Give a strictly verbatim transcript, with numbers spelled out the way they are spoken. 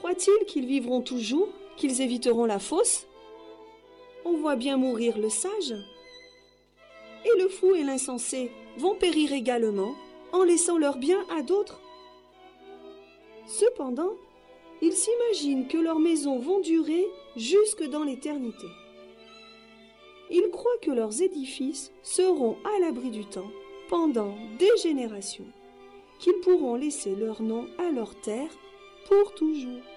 Croient-ils qu'ils vivront toujours, qu'ils éviteront la fosse? On voit bien mourir le sage. Et le fou et l'insensé vont périr également, en laissant leurs biens à d'autres. Cependant, ils s'imaginent que leurs maisons vont durer jusque dans l'éternité. Ils croient que leurs édifices seront à l'abri du temps pendant des générations, qu'ils pourront laisser leur nom à leur terre pour toujours.